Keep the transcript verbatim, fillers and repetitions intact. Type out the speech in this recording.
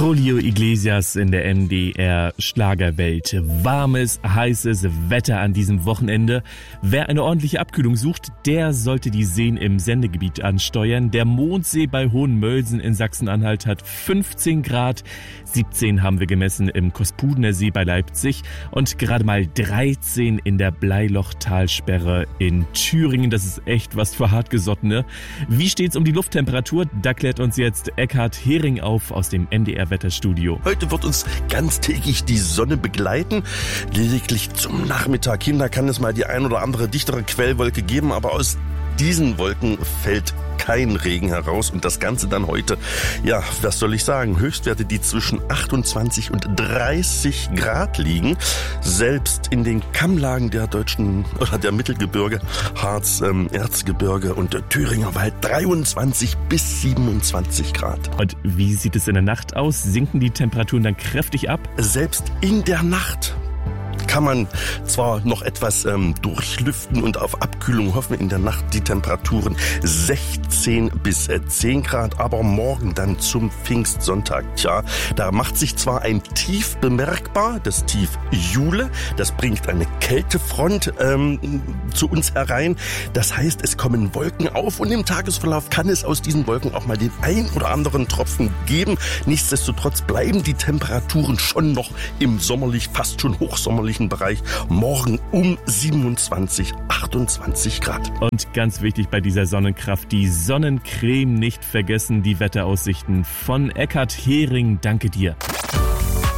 Julio Iglesias in der N D R Schlagerwelt. Warmes, heißes Wetter an diesem Wochenende. Wer eine ordentliche Abkühlung sucht, der sollte die Seen im Sendegebiet ansteuern. Der Mondsee bei Hohenmölsen in Sachsen-Anhalt hat fünfzehn Grad. siebzehn haben wir gemessen im Kospudener See bei Leipzig und gerade mal dreizehn in der Bleilochtalsperre in Thüringen. Das ist echt was für Hartgesottene. Wie steht's um die Lufttemperatur? Da klärt uns jetzt Eckhard Hering auf aus dem N D R-Wetterstudio. Heute wird uns ganztägig die Sonne begleiten. Lediglich zum Nachmittag hin, da kann es mal die ein oder andere dichtere Quellwolke geben, aber aus diesen Wolken fällt kein Regen heraus und das Ganze dann heute, ja, was soll ich sagen, Höchstwerte, die zwischen achtundzwanzig und dreißig Grad liegen. Selbst in den Kammlagen der deutschen oder der Mittelgebirge, Harz, ähm, Erzgebirge und der Thüringer Wald dreiundzwanzig bis siebenundzwanzig Grad. Und wie sieht es in der Nacht aus? Sinken die Temperaturen dann kräftig ab? Selbst in der Nacht kann man zwar noch etwas ähm, durchlüften und auf Abkühlung hoffen, in der Nacht die Temperaturen sechzehn bis zehn Grad, aber morgen dann zum Pfingstsonntag, tja, da macht sich zwar ein Tief bemerkbar, das Tief Jule, das bringt eine Kältefront ähm, zu uns herein, das heißt, es kommen Wolken auf und im Tagesverlauf kann es aus diesen Wolken auch mal den ein oder anderen Tropfen geben. Nichtsdestotrotz bleiben die Temperaturen schon noch im sommerlich, fast schon hochsommerlichen Bereich. Morgen um siebenundzwanzig, achtundzwanzig Grad. Und ganz wichtig bei dieser Sonnenkraft, die Sonnencreme nicht vergessen, die Wetteraussichten von Eckhard Hering. Danke dir.